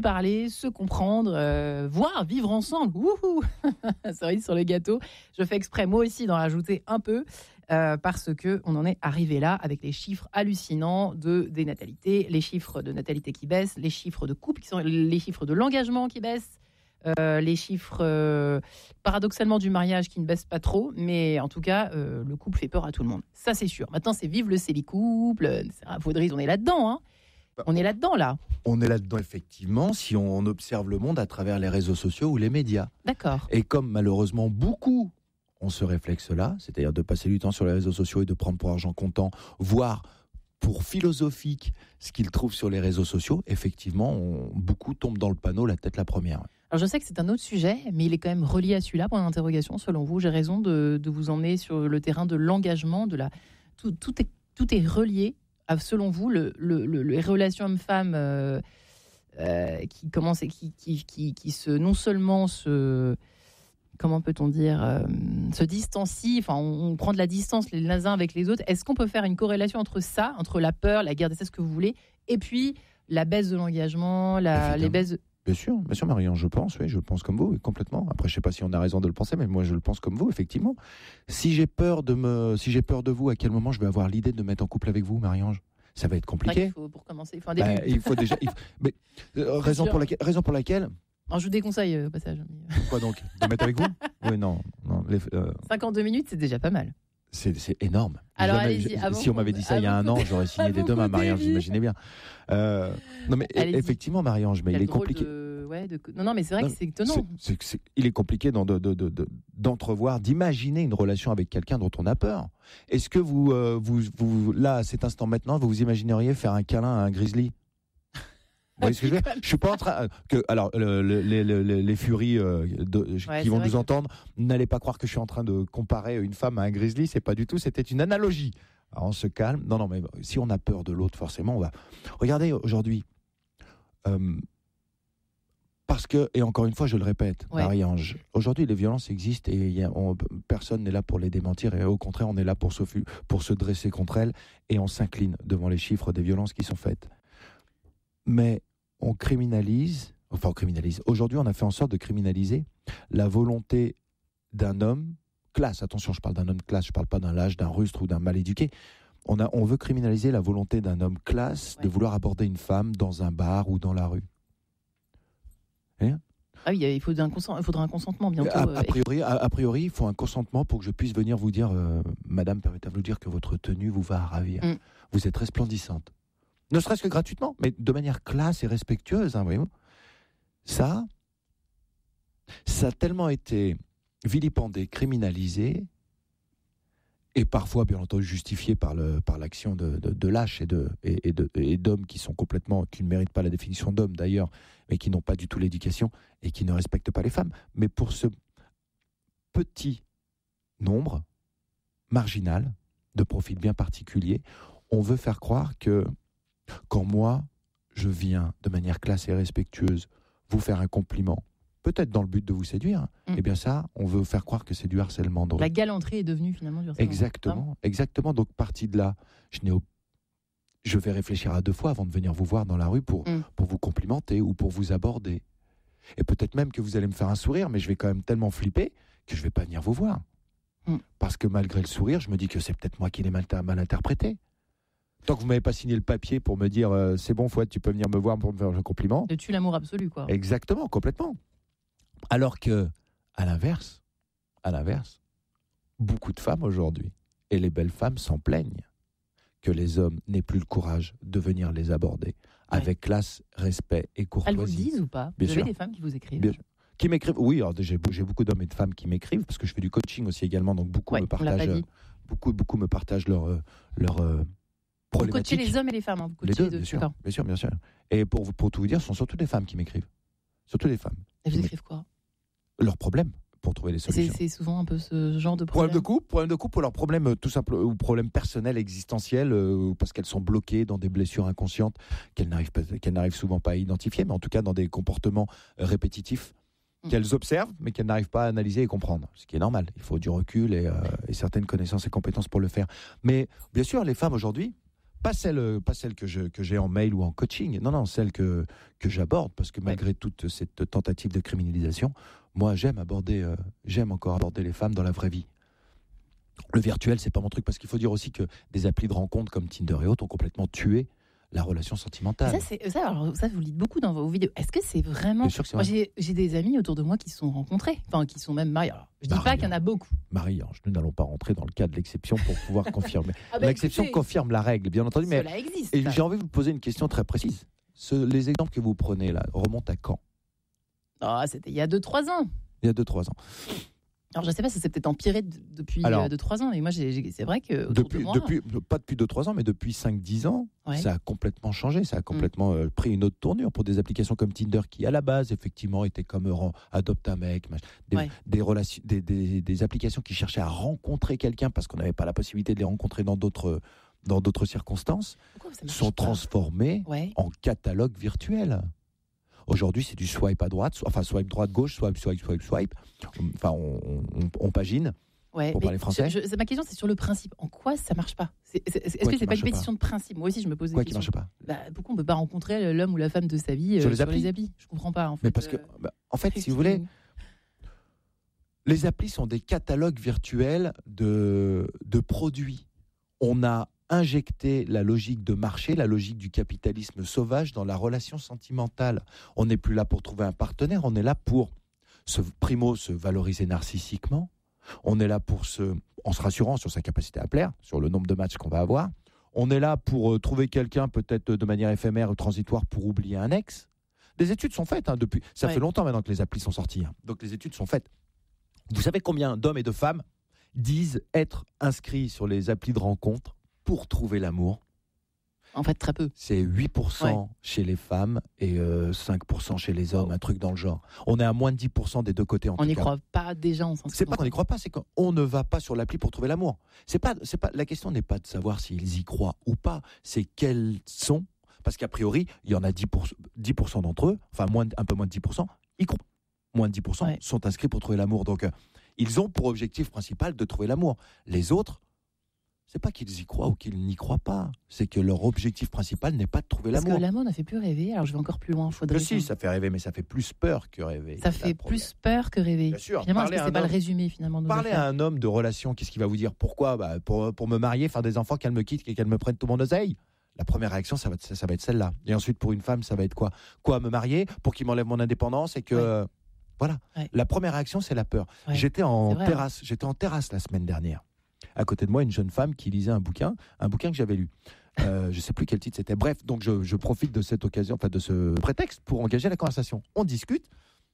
parler, se comprendre, voir, vivre ensemble. Wouhou Cerise sur le gâteau. Je fais exprès, moi aussi, d'en rajouter un peu, parce qu'on en est arrivé là avec les chiffres hallucinants de dénatalité, les chiffres de natalité qui baissent, les chiffres de couple, les chiffres de l'engagement qui baissent, les chiffres, paradoxalement, du mariage qui ne baissent pas trop, mais en tout cas, le couple fait peur à tout le monde. Ça, c'est sûr. Maintenant, c'est vive le célicouple, Vaudrys, on est là-dedans, hein. On est là-dedans, là. On est là-dedans, effectivement, si on observe le monde à travers les réseaux sociaux ou les médias. D'accord. Et comme malheureusement beaucoup ont ce réflexe-là, c'est-à-dire de passer du temps sur les réseaux sociaux et de prendre pour argent comptant, voire pour philosophique ce qu'ils trouvent sur les réseaux sociaux, effectivement, beaucoup tombent dans le panneau la tête la première. Alors je sais que c'est un autre sujet, mais il est quand même relié à celui-là, point d'interrogation. Selon vous, j'ai raison de vous emmener sur le terrain de l'engagement, tout est relié. Selon vous, les relations hommes-femmes qui commencent et qui se, non seulement se, comment peut-on dire, se distancient, enfin on prend de la distance les uns avec les autres. Est-ce qu'on peut faire une corrélation entre ça, entre la peur, la guerre d'essai, ce que vous voulez, et puis la baisse de l'engagement, les baisses de... Bien sûr, Marianne, je pense comme vous, complètement. Après, je ne sais pas si on a raison de le penser, mais moi, je le pense comme vous, effectivement. Si j'ai peur de vous, à quel moment je vais avoir l'idée de me mettre en couple avec vous, Marie-Ange ? Ça va être compliqué. Pour commencer, il faut un début. Il faut déjà. Mais, raison pour laquelle. Alors, je vous déconseille au passage. Quoi donc ? De mettre avec vous ? Oui, non. 52 minutes, c'est déjà pas mal. C'est énorme. Alors, allez-y, si on m'avait dit ça il y a un an, j'aurais signé dès demain, Marie-Ange, j'imaginais bien. Non, mais effectivement, Marie-Ange, mais il est compliqué. Non, mais c'est vrai que c'est étonnant. Il est compliqué d'entrevoir, d'imaginer une relation avec quelqu'un dont on a peur. Est-ce que vous, là, à cet instant maintenant, vous imagineriez faire un câlin à un grizzly ? Vous voyez ce que je veux dire ? Je suis pas en train alors les furies qui vont nous entendre, n'allez pas croire que je suis en train de comparer une femme à un grizzly, c'est pas du tout, c'était une analogie. Alors on se calme. Non, mais si on a peur de l'autre, forcément, on va. Regardez aujourd'hui, parce que, et encore une fois, je le répète, Marie-Ange, aujourd'hui les violences existent et personne n'est là pour les démentir, et au contraire, on est là pour se dresser contre elles, et on s'incline devant les chiffres des violences qui sont faites. Mais on criminalise. Aujourd'hui, on a fait en sorte de criminaliser la volonté d'un homme classe. Attention, je parle d'un homme classe, je ne parle pas d'un lâche, d'un rustre ou d'un mal éduqué. On veut criminaliser la volonté d'un homme classe de vouloir aborder une femme dans un bar ou dans la rue. Ah oui, il faudra un consentement bientôt. A priori, il faut un consentement pour que je puisse venir vous dire, Madame, permettez-vous de dire que votre tenue vous va à ravir. Vous êtes resplendissante. Ne serait-ce que gratuitement, mais de manière classe et respectueuse, voyez-vous. Ça a tellement été vilipendé, criminalisé, et parfois, bien entendu, justifié par l'action de lâches et d'hommes qui ne méritent pas la définition d'hommes d'ailleurs, mais qui n'ont pas du tout l'éducation et qui ne respectent pas les femmes. Mais pour ce petit nombre marginal de profils bien particuliers, on veut faire croire que quand moi, je viens de manière classe et respectueuse vous faire un compliment, peut-être dans le but de vous séduire, eh bien ça, on veut faire croire que c'est du harcèlement de rue. La galanterie est devenue finalement du harcèlement. Exactement. Donc, partie de là, je vais réfléchir à deux fois avant de venir vous voir dans la rue pour vous complimenter ou pour vous aborder. Et peut-être même que vous allez me faire un sourire, mais je vais quand même tellement flipper que je ne vais pas venir vous voir. Parce que malgré le sourire, je me dis que c'est peut-être moi qui l'ai mal interprété. Tant que vous ne m'avez pas signé le papier pour me dire c'est bon, Fouad, tu peux venir me voir pour me faire un compliment. Tu tues l'amour absolu, quoi. Exactement, complètement. Alors que, à l'inverse, beaucoup de femmes aujourd'hui, et les belles femmes s'en plaignent, que les hommes n'aient plus le courage de venir les aborder avec classe, respect et courtoisie. Elles vous le disent ou pas ? Vous avez des femmes qui vous écrivent ? Qui m'écrivent ? Oui, alors j'ai beaucoup d'hommes et de femmes qui m'écrivent, parce que je fais du coaching aussi également, donc beaucoup me partagent leur vous coachez les hommes et les femmes, vous coachez les deux, bien sûr. Et pour tout vous dire, ce sont surtout des femmes qui m'écrivent. Surtout des femmes. Et vous écrivent quoi ? Leurs problèmes, pour trouver des solutions. C'est souvent un peu ce genre de problème. Problème de couple, ou leurs problèmes tout simplement, ou problèmes personnels, existentiels, parce qu'elles sont bloquées dans des blessures inconscientes qu'elles n'arrivent souvent pas à identifier, mais en tout cas dans des comportements répétitifs qu'elles observent, mais qu'elles n'arrivent pas à analyser et comprendre. Ce qui est normal. Il faut du recul et certaines connaissances et compétences pour le faire. Mais bien sûr, les femmes aujourd'hui Pas celle que j'ai en mail ou en coaching, non, celle que j'aborde, parce que malgré toute cette tentative de criminalisation, moi j'aime encore aborder les femmes dans la vraie vie. Le virtuel, c'est pas mon truc, parce qu'il faut dire aussi que des applis de rencontres comme Tinder et autres ont complètement tué la relation sentimentale. Ça, vous le dites beaucoup dans vos vidéos. Est-ce que c'est vraiment... Bien sûr que c'est vrai. J'ai des amis autour de moi qui se sont rencontrés, enfin qui sont même mariés. Alors, je dis pas qu'il y en a beaucoup. Marie-Ange, nous n'allons pas rentrer dans le cas de l'exception pour pouvoir confirmer. Ben, l'exception confirme la règle, bien entendu. Mais cela existe. Et j'ai envie de vous poser une question très précise. Les exemples que vous prenez là remontent à quand ? C'était il y a 2-3 ans. Il y a 2-3 ans. Alors, je ne sais pas si c'est peut-être empiré depuis 2-3 ans, mais moi, c'est vrai que pas depuis 2-3 ans, mais depuis 5-10 ans, ça a complètement changé. Ça a complètement pris une autre tournure pour des applications comme Tinder qui, à la base, effectivement, étaient comme Adopte un mec, des applications qui cherchaient à rencontrer quelqu'un parce qu'on n'avait pas la possibilité de les rencontrer dans d'autres circonstances, sont transformées en catalogue virtuel. Aujourd'hui, c'est du swipe à droite, swipe droite-gauche, swipe. Enfin, on pagine, pour parler français. Ma question, c'est sur le principe. En quoi ça marche pas ? Est-ce que c'est pas une question de principe ? Moi aussi, je me pose des questions. Quoi qui marche pas ? Pourquoi on peut pas rencontrer l'homme ou la femme de sa vie sur les applis ? Je comprends pas, en fait. Mais parce que, en fait, si vous voulez, les applis sont des catalogues virtuels de produits. On a injecter la logique de marché, la logique du capitalisme sauvage dans la relation sentimentale. On n'est plus là pour trouver un partenaire, on est là pour se valoriser narcissiquement, on est là en se rassurant sur sa capacité à plaire, sur le nombre de matchs qu'on va avoir, on est là pour trouver quelqu'un peut-être de manière éphémère ou transitoire pour oublier un ex. Des études sont faites depuis, ça fait longtemps maintenant que les applis sont sorties, donc les études sont faites. Vous savez combien d'hommes et de femmes disent être inscrits sur les applis de rencontre pour trouver l'amour? En fait, très peu. C'est 8% chez les femmes et 5% chez les hommes, un truc dans le genre. On est à moins de 10% des deux côtés en tout cas. On n'y croit pas déjà, on s'en C'est pas qu'on n'y croit pas, c'est qu'on ne va pas sur l'appli pour trouver l'amour. La question n'est pas de savoir s'ils y croient ou pas, c'est quels sont, parce qu'a priori, il y en a 10% d'entre eux, enfin un peu moins de 10%, y croient. Moins de 10% sont inscrits pour trouver l'amour. Donc, ils ont pour objectif principal de trouver l'amour. Les autres, c'est pas qu'ils y croient ou qu'ils n'y croient pas. C'est que leur objectif principal n'est pas de trouver l'amour. Parce que l'amour ne fait plus rêver. Alors je vais encore plus loin. Si, ça fait rêver, mais ça fait plus peur que rêver. Ça fait plus peur que rêver. Bien sûr. Finalement, est-ce que c'est pas le résumé finalement de Parlez à un homme de relation, qu'est-ce qu'il va vous dire ? Pourquoi ? Pour me marier, faire des enfants, qu'elle me quitte et qu'elle me prenne tout mon oseille. La première réaction, ça va être celle-là. Et ensuite, pour une femme, ça va être quoi ? Me marier pour qu'il m'enlève mon indépendance et que... Voilà. La première réaction, c'est la peur. J'étais en terrasse la semaine dernière. À côté de moi, une jeune femme qui lisait un bouquin que j'avais lu. Je ne sais plus quel titre c'était. Bref, donc je profite de cette occasion, de ce prétexte pour engager la conversation. On discute.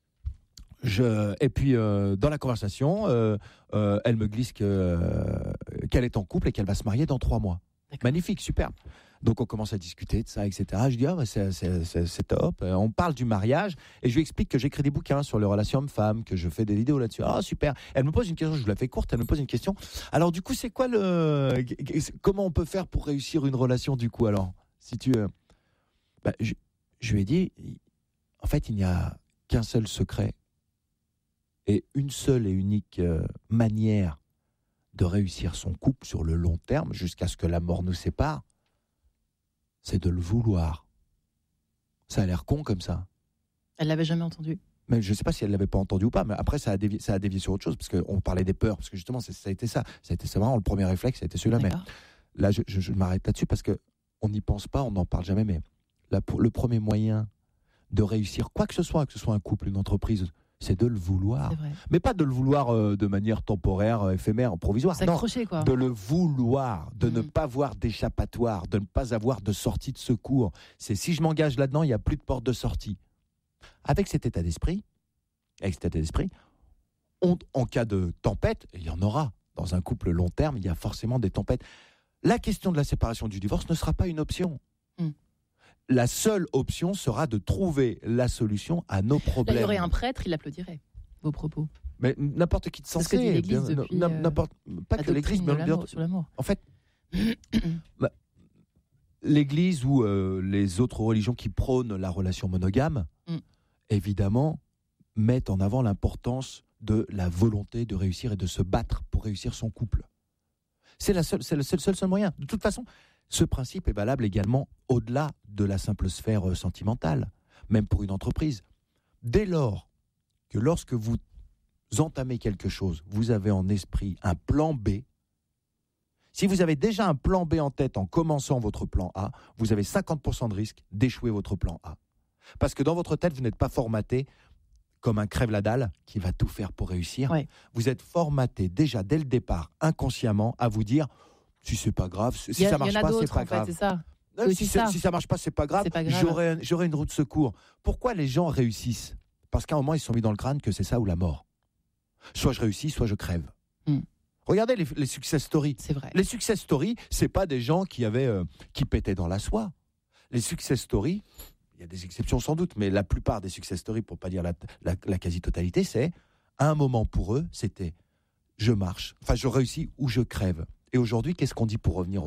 Et puis, dans la conversation, elle me glisse qu'elle est en couple et qu'elle va se marier dans 3 mois. D'accord. Magnifique, superbe. Donc on commence à discuter de ça, etc. Je dis c'est top. On parle du mariage et je lui explique que j'écris des bouquins sur les relations hommes-femmes, que je fais des vidéos là-dessus. Super. Elle me pose une question, je vous la fais courte. Elle me pose une question. Alors du coup, c'est quoi comment on peut faire pour réussir une relation du coup alors si tu je lui ai dit en fait il n'y a qu'un seul secret et une seule et unique manière de réussir son couple sur le long terme jusqu'à ce que la mort nous sépare. C'est de le vouloir. Ça a l'air con comme ça. Elle l'avait jamais entendu. Mais je ne sais pas si elle l'avait pas entendu ou pas, mais après ça a dévié sur autre chose, parce qu'on parlait des peurs, parce que justement ça a été ça. C'est vraiment le premier réflexe, ça a été celui-là. D'accord. Mais là, je m'arrête là-dessus parce qu'on n'y pense pas, on n'en parle jamais, mais le premier moyen de réussir quoi que ce soit un couple, une entreprise, c'est de le vouloir. Mais pas de le vouloir de manière temporaire, éphémère, provisoire. S'accrocher, quoi. De le vouloir, de ne pas avoir d'échappatoire, de ne pas avoir de sortie de secours. C'est si je m'engage là-dedans, il n'y a plus de porte de sortie. Avec cet état d'esprit, en cas de tempête, et il y en aura, dans un couple long terme, il y a forcément des tempêtes. La question de la séparation, du divorce ne sera pas une option. La seule option sera de trouver la solution à nos problèmes. Là, il y aurait un prêtre, il applaudirait vos propos. Mais n'importe qui de sensé. C'est ce que dit l'Église depuis pas que l'Église, mais sur l'amour. En fait, l'Église ou les autres religions qui prônent la relation monogame, évidemment, mettent en avant l'importance de la volonté de réussir et de se battre pour réussir son couple. C'est le seul moyen. De toute façon, Ce principe est valable également au-delà de la simple sphère sentimentale, même pour une entreprise. Dès lors que lorsque vous entamez quelque chose, vous avez en esprit un plan B. Si vous avez déjà un plan B en tête en commençant votre plan A, vous avez 50% de risque d'échouer votre plan A. Parce que dans votre tête, vous n'êtes pas formaté comme un crève-la-dalle qui va tout faire pour réussir. Ouais. Vous êtes formaté déjà dès le départ, inconsciemment, à vous dire si c'est pas grave, si ça marche pas, c'est pas grave. C'est ça. Si ça marche pas, c'est pas grave. J'aurai une roue de secours. Pourquoi les gens réussissent ? Parce qu'à un moment, ils se sont mis dans le crâne que c'est ça ou la mort. Soit je réussis, soit je crève. Regardez les success stories. C'est vrai. Les success stories, c'est pas des gens qui pétaient dans la soie. Les success stories, il y a des exceptions sans doute, mais la plupart des success stories, pour pas dire la quasi-totalité, c'est à un moment pour eux, c'était je marche, je réussis ou je crève. Et aujourd'hui, qu'est-ce qu'on dit pour revenir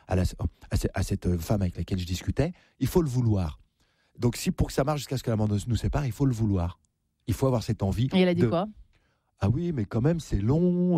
à cette femme avec laquelle je discutais ? Il faut le vouloir. Donc, pour que ça marche jusqu'à ce que la mort nous sépare, il faut le vouloir. Il faut avoir cette envie. Et elle a dit quoi ? Ah oui, mais quand même, c'est long.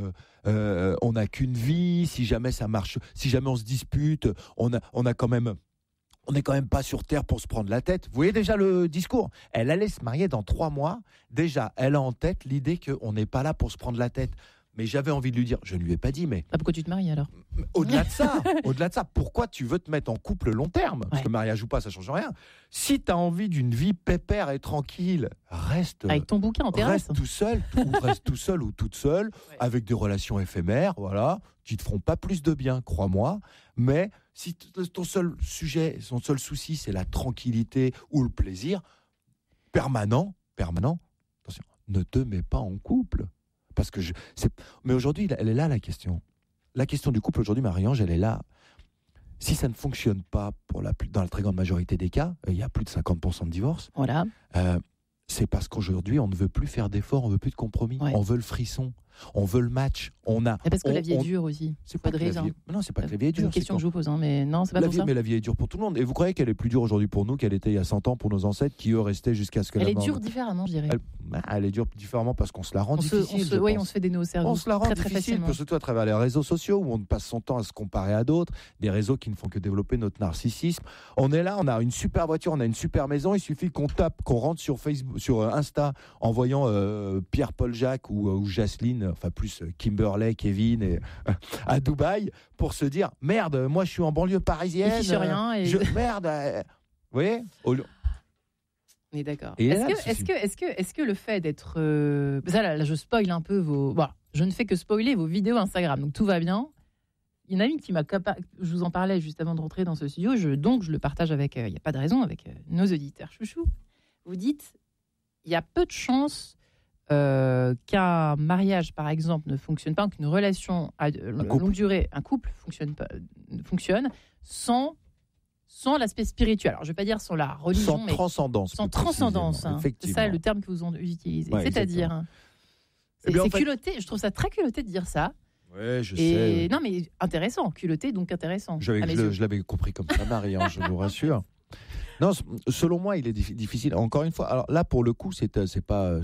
On n'a qu'une vie. Si jamais ça marche, si jamais on se dispute, on est quand même pas sur Terre pour se prendre la tête. Vous voyez déjà le discours ? Elle allait se marier dans 3 mois. Déjà, elle a en tête l'idée qu'on n'est pas là pour se prendre la tête. Mais j'avais envie de lui dire, je ne lui ai pas dit, mais... pourquoi tu te maries alors ? Au-delà de ça, pourquoi tu veux te mettre en couple long terme ? Parce que mariage ou pas, ça ne change rien. Si tu as envie d'une vie pépère et tranquille, reste... Avec ton bouquin en terrasse. Reste tout seul ou toute seule, avec des relations éphémères, voilà, qui ne te feront pas plus de bien, crois-moi. Mais si ton seul souci, c'est la tranquillité ou le plaisir, permanent, attention, ne te mets pas en couple. Parce que mais aujourd'hui, elle est là la question. La question du couple aujourd'hui, Marie-Ange, elle est là. Si ça ne fonctionne pas dans la très grande majorité des cas, il y a plus de 50% de divorces. Voilà. C'est parce qu'aujourd'hui, on ne veut plus faire d'efforts, on ne veut plus de compromis. Ouais. On veut le frisson, on veut le match. Et parce que la vie est dure aussi. C'est pas de raison. Non, c'est pas que la vie est dure. C'est une question que je vous pose, mais non, c'est pas pour ça. Mais la vie est dure pour tout le monde. Et vous croyez qu'elle est plus dure aujourd'hui pour nous qu'elle était il y a 100 ans pour nos ancêtres qui, eux, restaient jusqu'à ce que elle est dure différemment, je dirais. Elle est dure différemment parce qu'on se la rend difficile. On se fait des nœuds au cerveau. On se la rend difficile, surtout à travers les réseaux sociaux où on passe son temps à se comparer à d'autres, des réseaux qui ne font que développer notre narcissisme. On est là, on a une super voiture, on a une super maison, il suffit qu'on rentre sur Facebook, sur Insta, en voyant Pierre-Paul Jacques ou Jacqueline, enfin plus Kimberley, Kevin à Dubaï, pour se dire merde, moi je suis en banlieue parisienne. Il fiche rien. Merde, vous voyez ? On est d'accord. Est-ce que le fait d'être... Ça, là, je spoil un peu vos... Bon, je ne fais que spoiler vos vidéos Instagram, donc tout va bien. Il y en a une qui m'a... Je vous en parlais juste avant de rentrer dans ce studio, donc je le partage avec... Il n'y a pas de raison, avec nos auditeurs chouchous. Vous dites, il y a peu de chances qu'un mariage, par exemple, ne fonctionne pas, qu'une relation à longue durée, un couple fonctionne sans l'aspect spirituel. Alors, je ne vais pas dire sans la religion, sans transcendance. Sans transcendance. Hein. C'est ça le terme que vous utilisez. Ouais, c'est-à-dire, c'est culotté. Je trouve ça très culotté de dire ça. Ouais, je sais. Non, mais intéressant. Culotté, donc intéressant. Je l'avais compris comme ça, Marie, je vous rassure. Non, selon moi, il est difficile. Encore une fois, alors là, pour le coup, c'est pas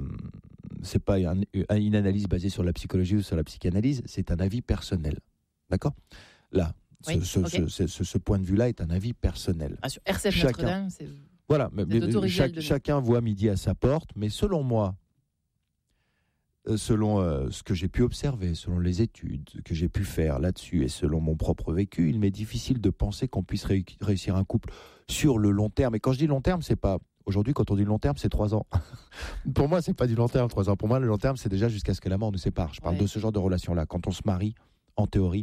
une analyse basée sur la psychologie ou sur la psychanalyse. C'est un avis personnel. D'accord ? Là. Ce point de vue-là est un avis personnel. Sur RCF Notre-Dame, c'est... Voilà, mais chacun voit midi à sa porte, mais selon moi, selon ce que j'ai pu observer, selon les études que j'ai pu faire là-dessus et selon mon propre vécu, il m'est difficile de penser qu'on puisse réussir un couple sur le long terme. Et quand je dis long terme, c'est pas... Aujourd'hui, quand on dit long terme, c'est 3 ans. Pour moi, c'est pas du long terme, 3 ans. Pour moi, le long terme, c'est déjà jusqu'à ce que la mort nous sépare. Je parle de ce genre de relation-là. Quand on se marie, en théorie,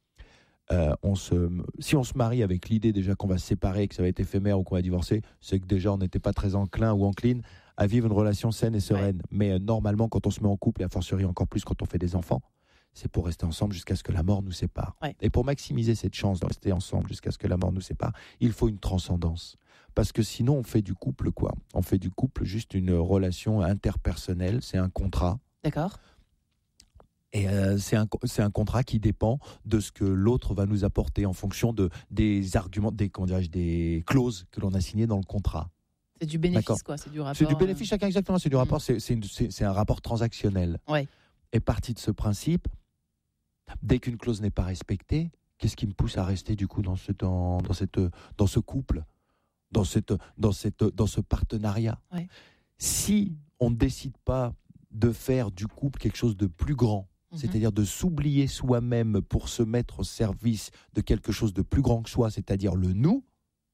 si on se marie avec l'idée déjà qu'on va se séparer, que ça va être éphémère ou qu'on va divorcer, c'est que déjà on n'était pas très enclin ou encline à vivre une relation saine et sereine. Ouais. Mais normalement, quand on se met en couple, et a fortiori encore plus quand on fait des enfants, c'est pour rester ensemble jusqu'à ce que la mort nous sépare. Ouais. Et pour maximiser cette chance de rester ensemble jusqu'à ce que la mort nous sépare, il faut une transcendance. Parce que sinon, on fait du couple quoi ? On fait du couple juste une relation interpersonnelle, c'est un contrat. D'accord. Et c'est un contrat qui dépend de ce que l'autre va nous apporter en fonction des arguments, des clauses que l'on a signées dans le contrat. C'est du bénéfice, quoi. C'est du rapport. C'est du bénéfice, chacun, exactement. C'est du rapport. C'est un rapport transactionnel. Ouais. Et parti de ce principe, dès qu'une clause n'est pas respectée, qu'est-ce qui me pousse à rester du coup dans ce couple, dans ce partenariat? Ouais. Si on ne décide pas de faire du couple quelque chose de plus grand, c'est-à-dire de s'oublier soi-même pour se mettre au service de quelque chose de plus grand que soi, c'est-à-dire le nous,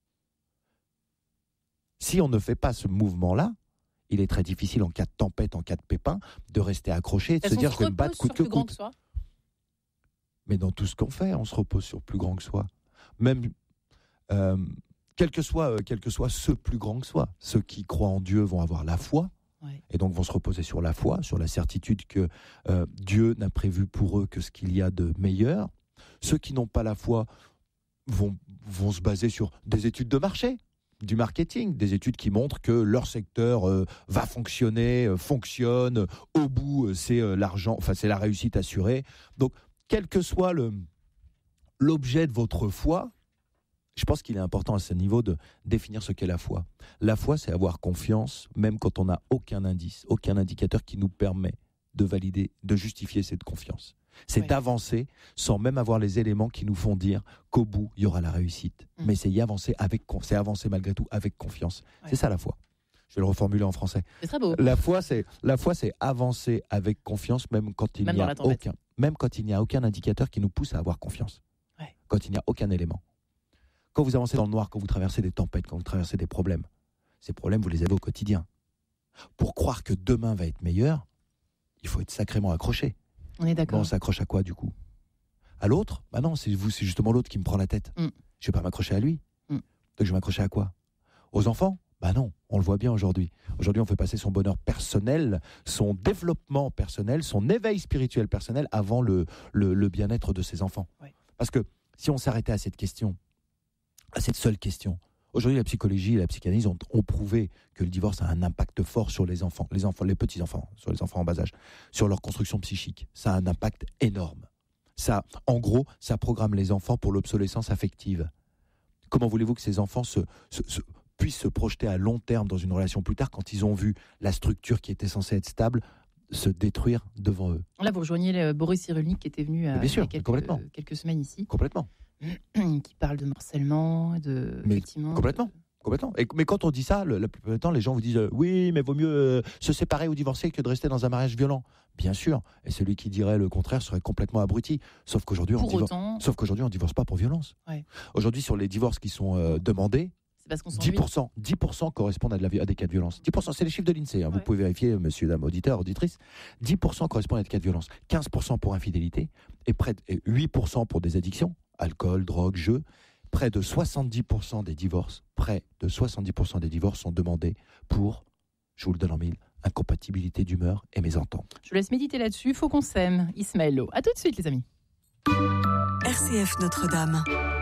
si on ne fait pas ce mouvement-là, il est très difficile en cas de tempête, en cas de pépin, de rester accroché et de se dire je vais me battre coûte que coûte. Mais dans tout ce qu'on fait, on se repose sur plus grand que soi. Même, quel que soit ce plus grand que soi, ceux qui croient en Dieu vont avoir la foi, et donc vont se reposer sur la foi, sur la certitude que Dieu n'a prévu pour eux que ce qu'il y a de meilleur. Ceux qui n'ont pas la foi vont se baser sur des études de marché, du marketing, des études qui montrent que leur secteur va fonctionner, fonctionne, au bout c'est l'argent, enfin c'est la réussite assurée. Donc quel que soit l'objet de votre foi, je pense qu'il est important à ce niveau de définir ce qu'est la foi. La foi, c'est avoir confiance, même quand on n'a aucun indice, aucun indicateur qui nous permet de valider, de justifier cette confiance. C'est d'avancer sans même avoir les éléments qui nous font dire qu'au bout, il y aura la réussite. Mais c'est c'est avancer malgré tout avec confiance. C'est ça la foi. Je vais le reformuler en français. C'est très beau. La foi, c'est avancer avec confiance, même quand il n'y a aucun indicateur qui nous pousse à avoir confiance. Quand il n'y a aucun élément. Quand vous avancez dans le noir, quand vous traversez des tempêtes, quand vous traversez des problèmes, ces problèmes, vous les avez au quotidien. Pour croire que demain va être meilleur, il faut être sacrément accroché. On est d'accord. Bon, on s'accroche à quoi, du coup? À l'autre? Bah non, c'est justement l'autre qui me prend la tête. Je ne vais pas m'accrocher à lui. Donc je vais m'accrocher à quoi? Aux enfants? Bah non, on le voit bien aujourd'hui. Aujourd'hui, on fait passer son bonheur personnel, son développement personnel, son éveil spirituel personnel avant le bien-être de ses enfants. Parce que si on s'arrêtait à cette question, à cette seule question, aujourd'hui la psychologie et la psychanalyse ont prouvé que le divorce a un impact fort sur les enfants, les petits-enfants, sur les enfants en bas âge, sur leur construction psychique. Ça a un impact énorme. Ça, en gros, ça programme les enfants pour l'obsolescence affective. Comment voulez-vous que ces enfants puissent se projeter à long terme dans une relation plus tard quand ils ont vu la structure qui était censée être stable se détruire devant eux? Là, vous rejoignez Boris Cyrulnik qui était venu il y a quelques semaines ici. Complètement. Qui parle de harcèlement, effectivement. Complètement. Mais quand on dit ça, la plupart du temps, les gens vous disent oui, mais vaut mieux se séparer ou divorcer que de rester dans un mariage violent. Bien sûr. Et celui qui dirait le contraire serait complètement abruti. Sauf qu'aujourd'hui, on ne divorce pas pour violence. Aujourd'hui, sur les divorces qui sont demandés, c'est parce qu'on 10% correspondent à des cas de violence. 10%, c'est les chiffres de l'INSEE. Vous pouvez vérifier, monsieur, dame, auditeur, auditrice. 10% correspondent à des cas de violence. 15% pour infidélité et 8% pour des addictions. Alcool, drogue, jeux. Près de 70% des divorces sont demandés pour, je vous le donne en mille, incompatibilité d'humeur et mésentente. Je vous laisse méditer là-dessus. Il faut qu'on s'aime. Ismaël Lo. À tout de suite, les amis. RCF Notre-Dame.